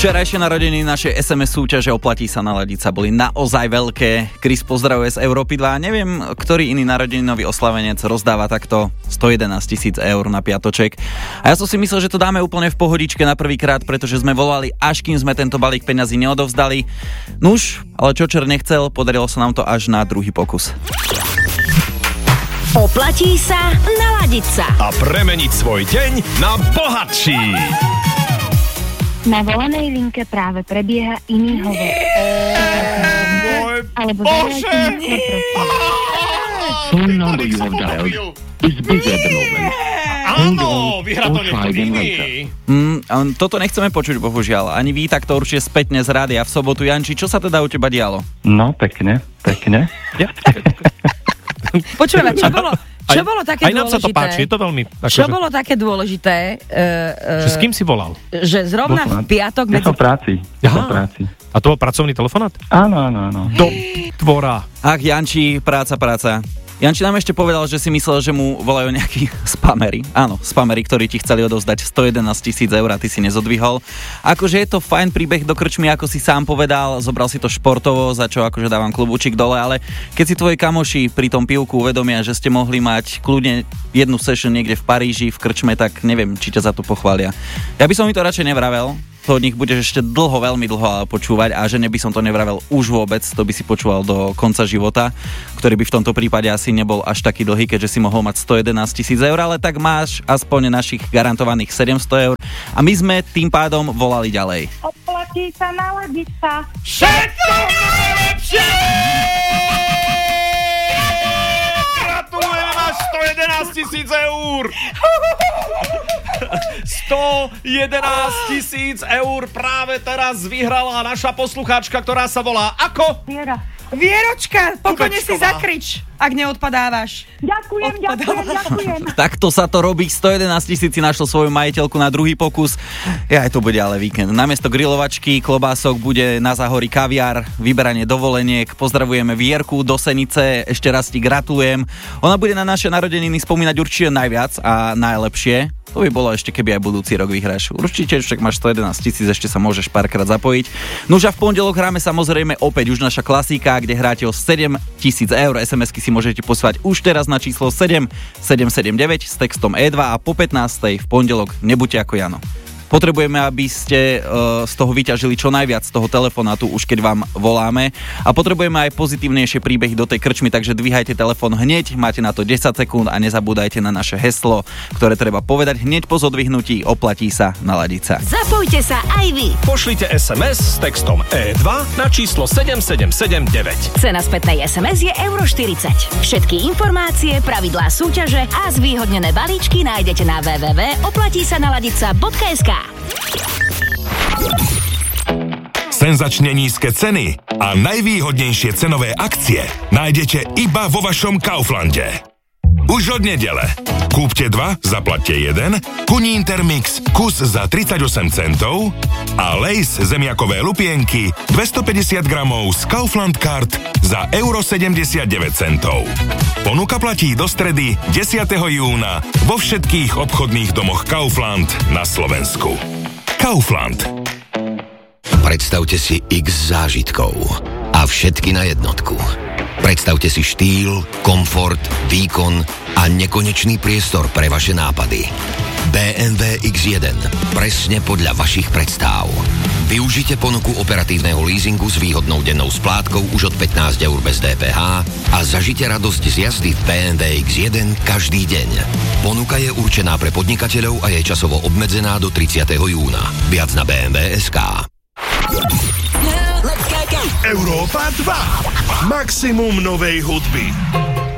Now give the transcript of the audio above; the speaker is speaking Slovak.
Včerajšie narodeniny našej SMS súťaže Oplatí sa naladiť sa boli naozaj veľké. Chris pozdravuje z Európy 2. Neviem, ktorý iný narodeninový oslavenec rozdáva takto 111 000 eur na piatoček. A ja som si myslel, že to dáme úplne v pohodičke na prvýkrát, pretože sme volali, až kým sme tento balík peňazí neodovzdali. Nuž, ale čo čer nechcel, podarilo sa nám to až na druhý pokus. Oplatí sa naladiť sa a premeniť svoj deň na bohatší. Na volanej linke práve prebieha iný hovor. Alebo Bože! Phone number you have dialed is busy at the moment. Áno, vyhrá to niekto iný. Toto nechceme počuť, bohužiaľ. Ani vy, tak to určite spätne z rádia v sobotu. Janči, čo sa teda u teba dialo? No, pekne. Počúvame, čo bolo také dôležité? Aj nám sa to páči, je to veľmi... Čo bolo také dôležité? S kým si volal? Že zrovna v piatok... Ja som v práci. A to bol pracovný telefonát? Áno. Do tvora. Ach, Janči, práca. Janči nám ešte povedal, že si myslel, že mu volajú nejakí spamery. Áno, spamery, ktorí ti chceli odovzdať 111 000 eur a ty si nezodvihol. Akože je to fajn príbeh do krčmy, ako si sám povedal, zobral si to športovo, za čo akože dávam klobúčik dole, ale keď si tvoji kamoši pri tom pivku uvedomia, že ste mohli mať kľudne jednu session niekde v Paríži, v krčme, tak neviem, či ťa za to pochvália. Ja by som mi to radšej nevravel. To od nich budeš ešte veľmi dlho počúvať a žene by som to nevravel už vôbec, to by si počúval do konca života, ktorý by v tomto prípade asi nebol až taký dlhý, keďže si mohol mať 111 000 eur, ale tak máš aspoň našich garantovaných 700 eur a my sme tým pádom volali ďalej. Oplatí sa naladiť sa. Všetko najlepšie! Gratulujem, máš 111 000 eur! 111 000 eur práve teraz vyhrala naša poslucháčka, ktorá sa volá ako? Vieročka, pokojne si zakrič, ak neodpadávaš. Ďakujem. Takto sa to robí, 111 000 si našlo svoju majiteľku na druhý pokus. To bude ale víkend. Namiesto grilovačky, klobások bude na Záhorí kaviár, vyberanie dovoleniek. Pozdravujeme Vierku do Senice, ešte raz ti gratulujem. Ona bude na naše narodeniny spomínať určite najviac a najlepšie. To by bolo ešte, keby aj budúci rok vyhráš. Určite, však máš 111 000, ešte sa môžeš párkrát zapojiť. Nuž a v pondelok hráme samozrejme opäť už naša klasika, kde hráte o 7 000 eur. SMS-ky si môžete poslať už teraz na číslo 7779 s textom E2 a po 15. v pondelok nebuďte ako Jano. Potrebujeme, aby ste z toho vyťažili čo najviac z toho telefonátu, už keď vám voláme. A potrebujeme aj pozitívnejšie príbehy do tej krčmy, takže dvíhajte telefón hneď, máte na to 10 sekúnd a nezabúdajte na naše heslo, ktoré treba povedať hneď po zodvihnutí. Oplatí sa naladiť sa. Zapojte sa aj vy. Pošlite SMS s textom E2 na číslo 7779. Cena spätnej SMS je €40. Všetky informácie, pravidlá súťaže a zvýhodnené balíčky nájdete na www.oplatísanaladiť.sk. Senzačne nízke ceny a najvýhodnejšie cenové akcie nájdete iba vo vašom Kauflande. Už od nedele. Kúpte 2, zaplatte 1, Kunín Intermix kus za 38 centov a Lays zemiakové lupienky 250 gramov z Kaufland Card za €79. Ponuka platí do stredy 10. júna vo všetkých obchodných domoch Kaufland na Slovensku. Kaufland. Predstavte si x zážitkov a všetky na jednotku. Predstavte si štýl, komfort, výkon a nekonečný priestor pre vaše nápady. BMW X1. Presne podľa vašich predstáv. Využite ponuku operatívneho leasingu s výhodnou dennou splátkou už od 15 € bez DPH a zažite radosť z jazdy v BMW X1 každý deň. Ponuka je určená pre podnikateľov a je časovo obmedzená do 30. júna. Viac na BMW.sk. Európa 2. Maximum novej hudby.